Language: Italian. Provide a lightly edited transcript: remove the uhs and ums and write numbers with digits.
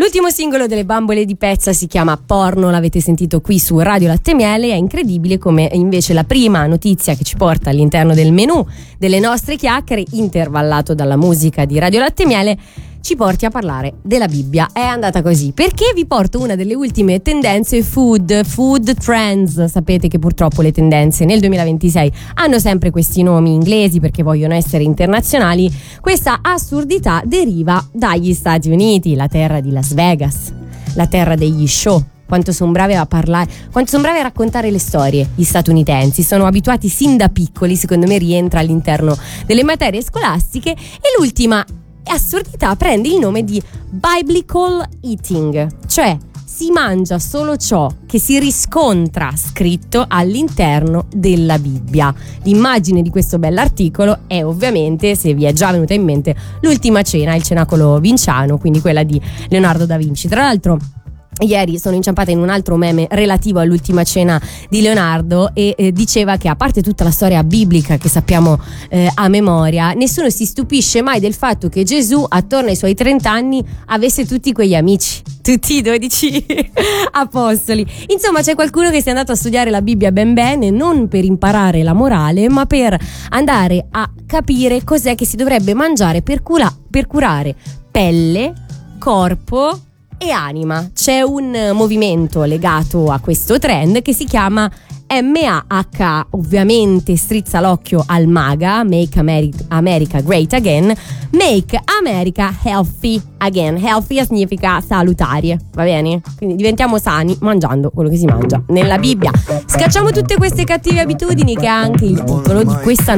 L'ultimo singolo delle Bambole di Pezza si chiama Porno, l'avete sentito qui su Radio Latte Miele. È incredibile come invece la prima notizia che ci porta all'interno del menù delle nostre chiacchiere, intervallato dalla musica di Radio Latte Miele, ci porti a parlare della Bibbia. È andata così perché vi porto una delle ultime tendenze food trends. Sapete che purtroppo le tendenze nel 2026 hanno sempre questi nomi inglesi perché vogliono essere internazionali. Questa assurdità deriva dagli Stati Uniti, la terra di Las Vegas, la terra degli show. Quanto sono bravi a parlare, quanto sono bravi a raccontare le storie gli statunitensi. Sono abituati sin da piccoli, secondo me rientra all'interno delle materie scolastiche. E l'ultima assurdità prende il nome di biblical eating, cioè si mangia solo ciò che si riscontra scritto all'interno della Bibbia. L'immagine di questo bell'articolo è ovviamente, se vi è già venuta in mente, l'Ultima Cena, il cenacolo vinciano, quindi quella di Leonardo da Vinci. Tra l'altro ieri sono inciampata in un altro meme relativo all'Ultima Cena di Leonardo e diceva che, a parte tutta la storia biblica che sappiamo a memoria, nessuno si stupisce mai del fatto che Gesù attorno ai suoi 30 anni avesse tutti quegli amici, tutti i 12 apostoli. Insomma, c'è qualcuno che si è andato a studiare la Bibbia ben bene, non per imparare la morale, ma per andare a capire cos'è che si dovrebbe mangiare per curare pelle, corpo e anima. C'è un movimento legato a questo trend che si chiama MAH, ovviamente strizza l'occhio al MAGA, Make America Great Again, Make America Healthy Again. Healthy significa salutare, va bene? Quindi diventiamo sani mangiando quello che si mangia nella Bibbia. Scacciamo tutte queste cattive abitudini, che è anche il titolo di questa